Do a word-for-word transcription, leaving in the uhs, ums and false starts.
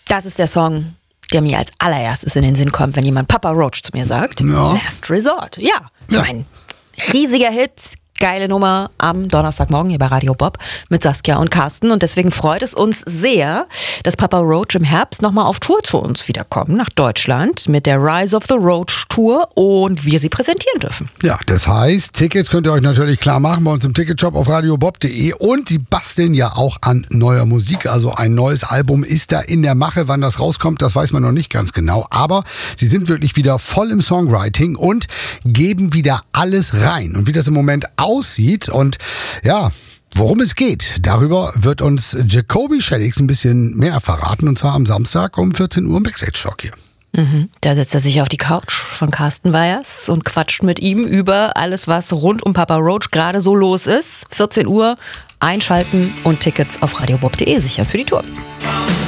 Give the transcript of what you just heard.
Das ist der Song, der mir als allererstes in den Sinn kommt, wenn jemand Papa Roach zu mir sagt. Ja. Last Resort. Ja, ich Ja. mein, riesiger Hit. Geile Nummer am Donnerstagmorgen hier bei Radio Bob mit Saskia und Carsten. Und deswegen freut es uns sehr, dass Papa Roach im Herbst nochmal auf Tour zu uns wiederkommen, nach Deutschland, mit der Rise of the Roach Tour und wir sie präsentieren dürfen. Ja, das heißt, Tickets könnt ihr euch natürlich klar machen bei uns im Ticketshop auf radiobob punkt de und sie basteln ja auch an neuer Musik. Also ein neues Album ist da in der Mache. Wann das rauskommt, das weiß man noch nicht ganz genau. Aber sie sind wirklich wieder voll im Songwriting und geben wieder alles rein. Und wie das im Moment aussieht und ja, worum es geht, darüber wird uns Jacoby Shaddix ein bisschen mehr verraten, und zwar am Samstag um vierzehn Uhr im Backstage-Talk hier. Mhm. Da setzt er sich auf die Couch von Carsten Weyers und quatscht mit ihm über alles, was rund um Papa Roach gerade so los ist. vierzehn Uhr, einschalten und Tickets auf radiobob punkt de sichern für die Tour.